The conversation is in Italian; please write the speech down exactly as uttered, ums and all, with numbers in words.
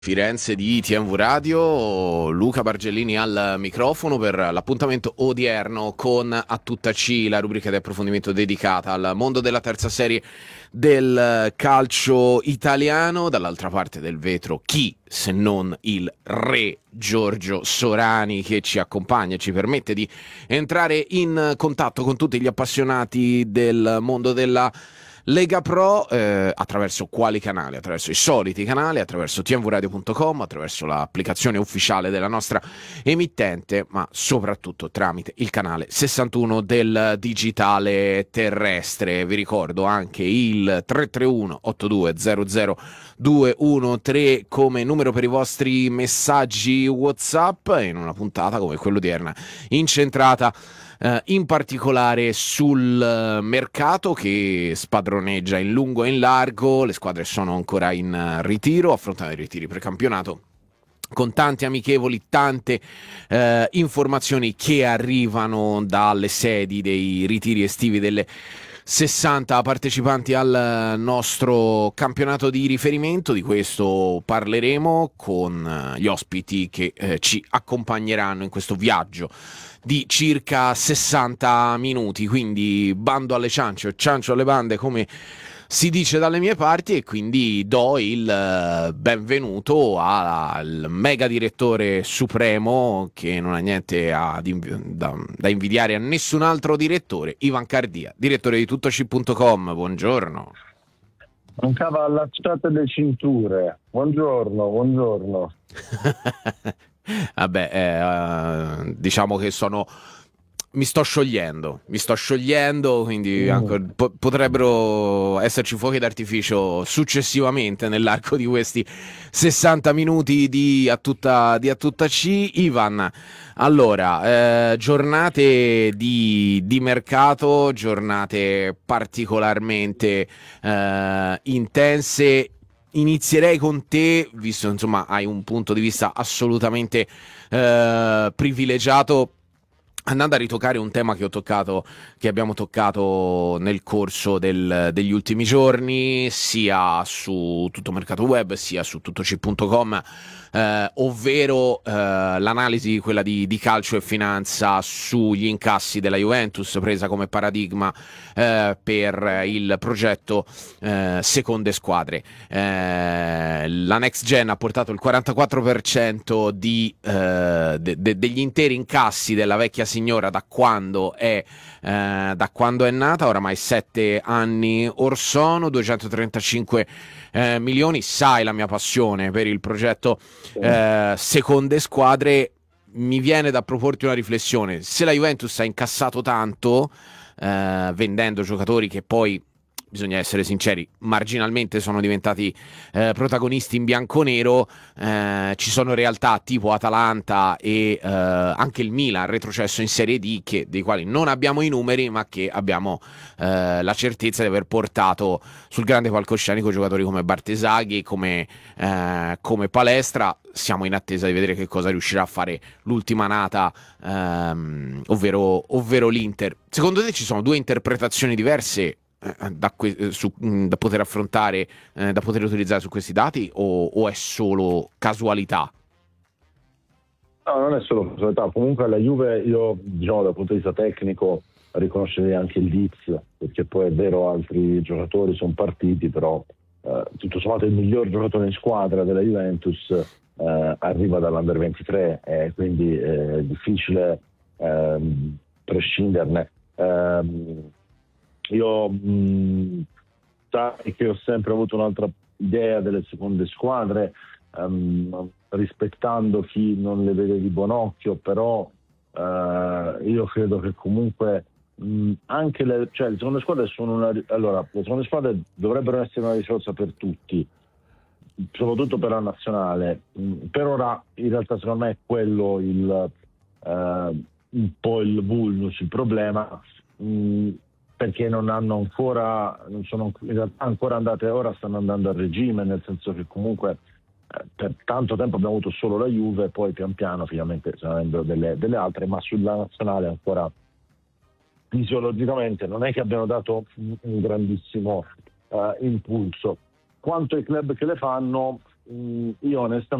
Firenze di T M V Radio, Luca Bargellini al microfono per l'appuntamento odierno con A Tutta C, la rubrica di approfondimento dedicata al mondo della terza serie del calcio italiano. Dall'altra parte del vetro chi se non il re Giorgio Sorani, che ci accompagna e ci permette di entrare in contatto con tutti gli appassionati del mondo della Lega Pro, eh, attraverso quali canali? Attraverso i soliti canali, attraverso t m v radio punto com, attraverso l'applicazione ufficiale della nostra emittente, ma soprattutto tramite il canale sessantuno del digitale terrestre. Vi ricordo anche il tre tre uno otto due zero zero due uno tre come numero per i vostri messaggi WhatsApp, in una puntata come quella odierna incentrata Uh, in particolare sul uh, mercato che spadroneggia in lungo e in largo. Le squadre sono ancora in uh, ritiro, affrontano i ritiri precampionato con tante amichevoli, tante uh, informazioni che arrivano dalle sedi dei ritiri estivi delle sessanta partecipanti al nostro campionato di riferimento. Di questo parleremo con gli ospiti che eh, ci accompagneranno in questo viaggio di circa sessanta minuti, quindi bando alle ciance o ciancio alle bande, come si dice dalle mie parti, e quindi do il benvenuto al mega direttore supremo che non ha niente a, da, da invidiare a nessun altro direttore, Ivan Cardia, direttore di tuttoc punto com. Buongiorno. Mancava allacciate le cinture. Buongiorno, buongiorno. Vabbè, eh, uh, diciamo che sono... Mi sto sciogliendo, mi sto sciogliendo, quindi Mm. anche, po- potrebbero esserci fuochi d'artificio successivamente nell'arco di questi sessanta minuti di a tutta, di a tutta C. Ivan, allora, eh, giornate di, di mercato, giornate particolarmente eh, intense. Inizierei con te, visto insomma hai un punto di vista assolutamente eh, privilegiato, andando a ritoccare un tema che ho toccato, che abbiamo toccato nel corso del, degli ultimi giorni, sia su Tutto Mercato Web sia su tuttoc punto com, eh, ovvero eh, l'analisi, quella di, di calcio e finanza, sugli incassi della Juventus, presa come paradigma eh, per il progetto eh, seconde squadre. Eh, la Next Gen ha portato il quarantaquattro per cento di, eh, de, de, degli interi incassi della vecchia signora da quando è eh, da quando è nata, oramai sette anni or sono, duecentotrentacinque eh, milioni. Sai la mia passione per il progetto eh, seconde squadre. Mi viene da proporti una riflessione: se la Juventus ha incassato tanto eh, vendendo giocatori che poi, bisogna essere sinceri, marginalmente sono diventati eh, protagonisti in bianconero, eh, ci sono realtà tipo Atalanta e eh, anche il Milan retrocesso in Serie D, che, dei quali non abbiamo i numeri, ma che abbiamo eh, la certezza di aver portato sul grande palcoscenico giocatori come Bartesaghi, come, eh, come Palestra. Siamo in attesa di vedere che cosa riuscirà a fare l'ultima nata, ehm, ovvero, ovvero l'Inter. Secondo te ci sono due interpretazioni diverse Da, que- su, da poter affrontare, eh, da poter utilizzare su questi dati, o, o è solo casualità? No, non è solo casualità. Comunque alla Juve io, diciamo, dal punto di vista tecnico riconoscerei anche il Diz, perché poi è vero altri giocatori sono partiti, però eh, tutto sommato il miglior giocatore in squadra della Juventus eh, arriva dall'Under ventitré, e quindi è difficile eh, prescinderne. Eh, Io mh, sai che ho sempre avuto un'altra idea delle seconde squadre, um, rispettando chi non le vede di buon occhio, però uh, io credo che comunque mh, anche le, cioè, le seconde squadre sono una, allora, le seconde squadre dovrebbero essere una risorsa per tutti, soprattutto per la nazionale. Mh, per ora in realtà secondo me è quello il uh, un po' il vulnus, il problema. Mh, perché non hanno ancora, non sono in realtà ancora andate, ora stanno andando a regime, nel senso che comunque eh, per tanto tempo abbiamo avuto solo la Juve, poi pian piano finalmente stanno avendo delle, delle altre, ma sulla nazionale ancora fisiologicamente non è che abbiano dato un, un grandissimo uh, impulso. Quanto ai club che le fanno, mh, io onestamente